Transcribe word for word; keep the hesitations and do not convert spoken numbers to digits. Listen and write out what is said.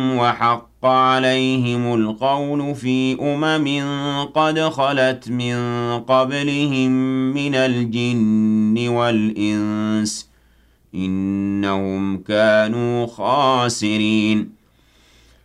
وحق عليهم القول في أمم قد خلت من قبلهم من الجن والإنس إنهم كانوا خاسرين